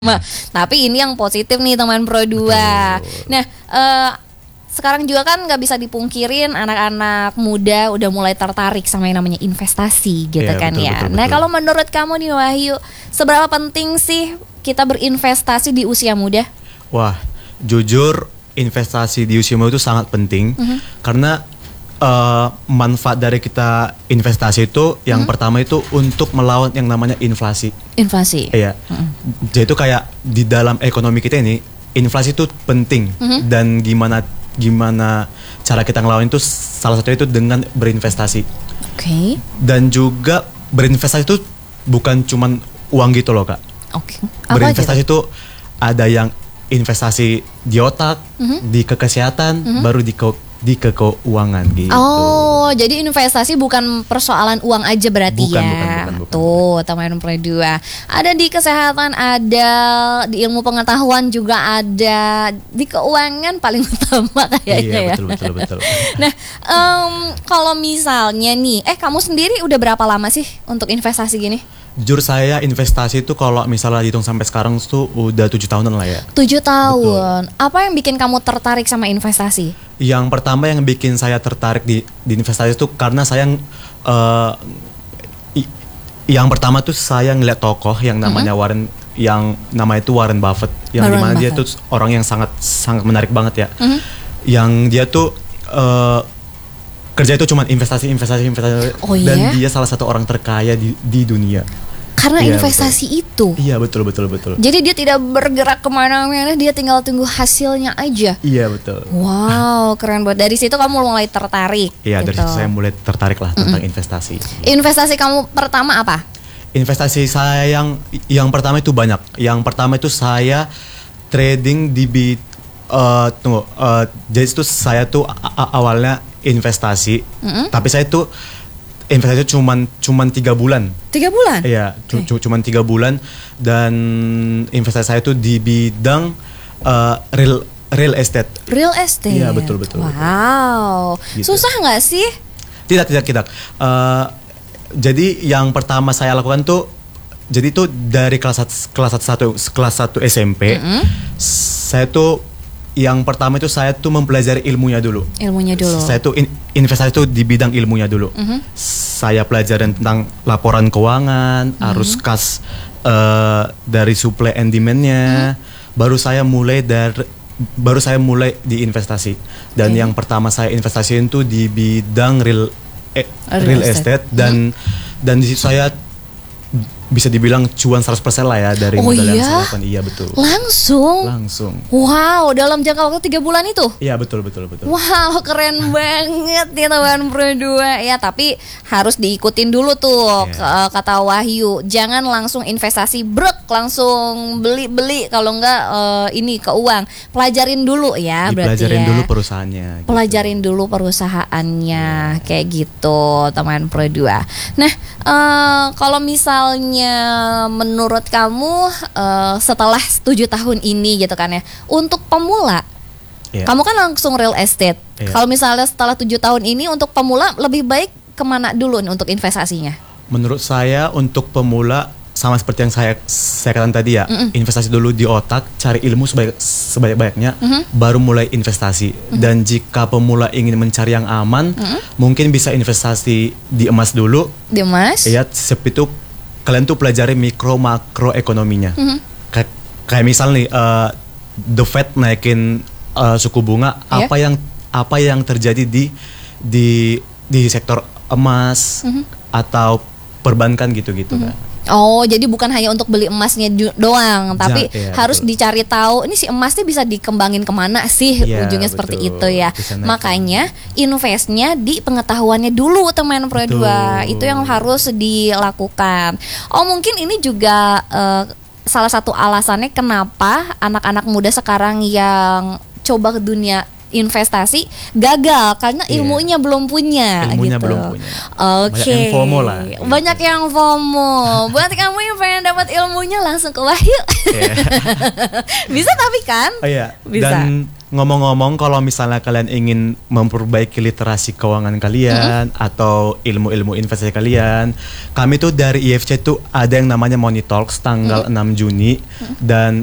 Tapi ini yang positif nih teman Pro 2. Nah, sekarang juga kan nggak bisa dipungkirin anak-anak muda udah mulai tertarik sama yang namanya investasi gitu kan betul, ya. betul, Nah, betul. kalau menurut kamu nih Wahyu, seberapa penting sih kita berinvestasi di usia muda? Wah, jujur investasi di usia muda itu sangat penting karena manfaat dari kita investasi itu yang pertama itu untuk melawan yang namanya inflasi. Inflasi. Iya. Jadi itu kayak di dalam ekonomi kita ini inflasi itu penting dan gimana cara kita ngelawan itu salah satunya itu dengan berinvestasi. Oke. Dan juga berinvestasi itu bukan cuman uang gitu loh, Kak. Oke. Apa Berinvestasi aja tuh? itu ada yang investasi di otak, di kesehatan, baru di keuangan gitu. Oh, jadi investasi bukan persoalan uang aja berarti Bukan, ya. bukan. Tuh, teman Pro 2. Ada di kesehatan, ada di ilmu pengetahuan juga ada, di keuangan paling utama kayaknya Iya, ya. betul. Nah, kalau misalnya nih, kamu sendiri udah berapa lama sih untuk investasi gini? Jujur saya investasi itu kalau misalnya dihitung sampai sekarang tuh udah 7 tahunan lah ya. 7 tahun. Apa yang bikin kamu tertarik sama investasi? Yang pertama yang bikin saya tertarik di investasi itu karena saya yang pertama tuh saya ngeliat tokoh yang namanya Warren itu Warren Buffett yang Warren dimana dia Buffett. tuh orang yang sangat menarik banget ya. Yang dia tuh kerja itu cuma investasi Oh, dan iya? dia salah satu orang terkaya di dunia. Karena Iya, investasi itu. Iya betul. Jadi dia tidak bergerak kemana-mana, dia tinggal tunggu hasilnya aja. Iya betul. Wow, keren banget. Dari situ kamu mulai tertarik. Iya dari gitu. situ saya mulai tertarik lah tentang investasi. Investasi kamu pertama apa? Investasi saya yang pertama itu banyak. Yang pertama itu saya trading di jadi itu saya tuh awalnya investasi, tapi saya tuh investasi cuman 3 bulan. 3 bulan? Iya, cuman 3 bulan dan investasi saya tuh di bidang real estate. Real estate? Iya, betul. Wow, Gitu. susah nggak sih? Tidak. Jadi yang pertama saya lakukan tuh, jadi tuh dari kelas 1 SMP, saya tuh yang pertama itu saya tuh mempelajari ilmunya dulu. Ilmunya dulu. Saya tuh investasi tuh di bidang ilmunya dulu. Saya pelajaran tentang laporan keuangan, arus kas dari supply and demand-nya. Baru saya mulai di investasi. Dan yang pertama saya investasiin tuh di bidang real estate dan di situ saya bisa dibilang cuan 100% lah ya dari modal yang saya lakukan. Iya betul. Langsung. Wow, dalam jangka waktu 3 bulan itu? Iya betul. Wow, keren banget nih teman Pro 2 ya. Tapi harus diikutin dulu tuh kata Wahyu. Jangan langsung investasi brek, langsung beli kalau enggak ini ke uang. Pelajarin dulu ya berarti ya. Dipelajarin dulu perusahaannya. Gitu. Pelajarin dulu perusahaannya kayak gitu teman Pro 2. Nah, kalau misalnya menurut kamu setelah 7 tahun ini gitu kan ya, untuk pemula, kamu kan langsung real estate. Kalau misalnya setelah 7 tahun ini untuk pemula lebih baik kemana dulu nih untuk investasinya? Menurut saya untuk pemula sama seperti yang saya katakan tadi ya, investasi dulu di otak, cari ilmu sebanyak-banyaknya, baru mulai investasi. Dan jika pemula ingin mencari yang aman, mungkin bisa investasi di emas dulu. Di emas? Iya, seperti itu kalian tuh pelajari mikro makro ekonominya. Kayak misal nih, The Fed naikin suku bunga, apa yang terjadi di sektor emas atau perbankan gitu-gitu kan. Oh, jadi bukan hanya untuk beli emasnya doang, tapi harus betul. dicari tahu ini si emasnya bisa dikembangin kemana sih, ujungnya betul. seperti itu ya. Makanya Investnya di pengetahuannya dulu teman Pro 2. Itu yang harus dilakukan. Oh, mungkin ini juga salah satu alasannya kenapa anak-anak muda sekarang yang coba ke dunia investasi gagal karena ilmunya belum punya. Ilmunya gitu. belum punya. Oke. Banyak yang FOMO lah. Banyak yang FOMO. Buat kamu yang pengen dapat ilmunya langsung ke Wahyu. Bisa tapi kan? Oh iya. Bisa. Dan ngomong-ngomong, kalau misalnya kalian ingin memperbaiki literasi keuangan kalian atau ilmu-ilmu investasi kalian, kami tuh dari IFC tuh ada yang namanya Money Talks tanggal 6 Juni dan